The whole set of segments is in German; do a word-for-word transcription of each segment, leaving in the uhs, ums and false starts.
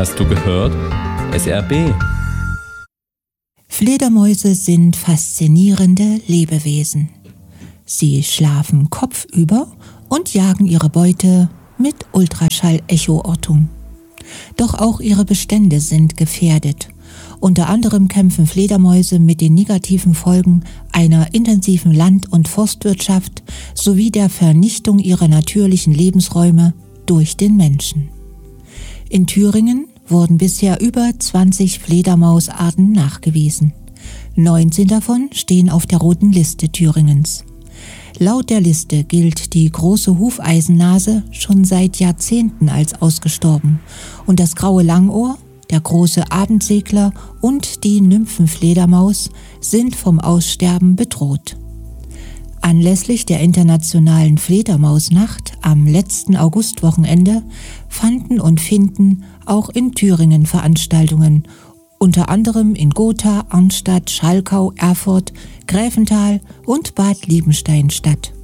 Hast du gehört? S R B. Fledermäuse sind faszinierende Lebewesen. Sie schlafen kopfüber und jagen ihre Beute mit Ultraschall-Echo-Ortung. Doch auch ihre Bestände sind gefährdet. Unter anderem kämpfen Fledermäuse mit den negativen Folgen einer intensiven Land- und Forstwirtschaft sowie der Vernichtung ihrer natürlichen Lebensräume durch den Menschen. In Thüringen wurden bisher über zwanzig Fledermausarten nachgewiesen. neunzehn davon stehen auf der roten Liste Thüringens. Laut der Liste gilt die große Hufeisennase schon seit Jahrzehnten als ausgestorben und das graue Langohr, der große Abendsegler und die Nymphenfledermaus sind vom Aussterben bedroht. Anlässlich der internationalen Fledermausnacht am letzten Augustwochenende fanden und finden auch in Thüringen Veranstaltungen, unter anderem in Gotha, Arnstadt, Schalkau, Erfurt, Gräfenthal und Bad Liebenstein statt.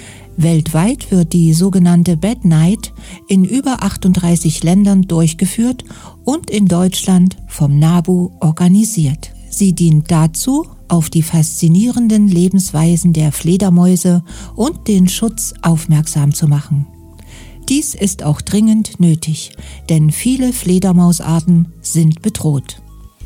Weltweit wird die sogenannte Bad Night in über achtunddreißig Ländern durchgeführt und in Deutschland vom NABU organisiert. Sie dient dazu, auf die faszinierenden Lebensweisen der Fledermäuse und den Schutz aufmerksam zu machen. Dies ist auch dringend nötig, denn viele Fledermausarten sind bedroht.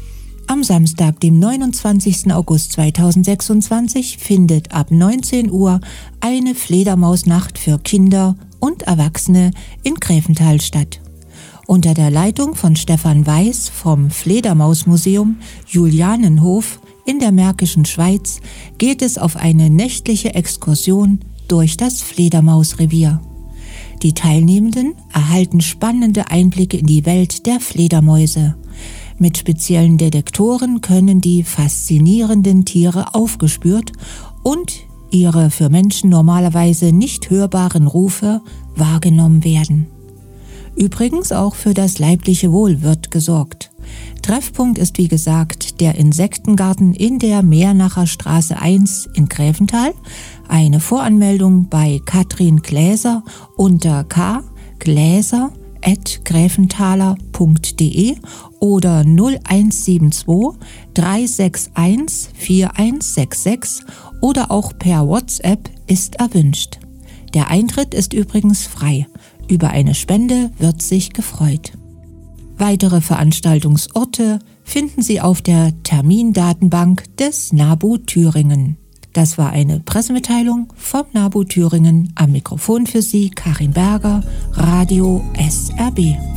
Am Samstag, dem neunundzwanzigsten August zweitausendsechsundzwanzig, findet ab neunzehn Uhr eine Fledermausnacht für Kinder und Erwachsene in Gräfenthal statt. Unter der Leitung von Stefan Weiß vom Fledermausmuseum Julianenhof in der Märkischen Schweiz geht es auf eine nächtliche Exkursion durch das Fledermausrevier. Die Teilnehmenden erhalten spannende Einblicke in die Welt der Fledermäuse. Mit speziellen Detektoren können die faszinierenden Tiere aufgespürt und ihre für Menschen normalerweise nicht hörbaren Rufe wahrgenommen werden. Übrigens auch für das leibliche Wohl wird gesorgt. Treffpunkt ist wie gesagt der Insektengarten in der Meernacher Straße eins in Gräfenthal. Eine Voranmeldung bei Katrin Gläser unter k gläser at gräfenthaler punkt de oder null eins sieben zwei drei sechs eins vier eins sechs sechs oder auch per WhatsApp ist erwünscht. Der Eintritt ist übrigens frei. Über eine Spende wird sich gefreut. Weitere Veranstaltungsorte finden Sie auf der Termindatenbank des NABU Thüringen. Das war eine Pressemitteilung vom NABU Thüringen. Am Mikrofon für Sie Karin Berger, Radio S R B.